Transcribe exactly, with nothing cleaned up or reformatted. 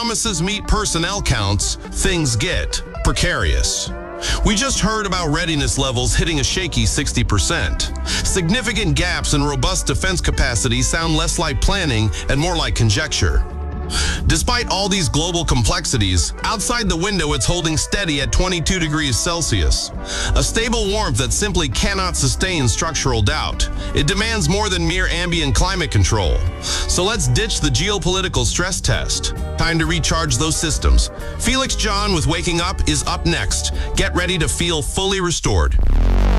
promises meet personnel counts, things get precarious. We just heard about readiness levels hitting a shaky sixty percent. Significant gaps in robust defense capacity sound less like planning and more like conjecture. Despite all these global complexities, outside the window it's holding steady at twenty-two degrees Celsius. A stable warmth that simply cannot sustain structural doubt. It demands more than mere ambient climate control. So let's ditch the geopolitical stress test. Time to recharge those systems. Felix John with Waking Up is up next. Get ready to feel fully restored.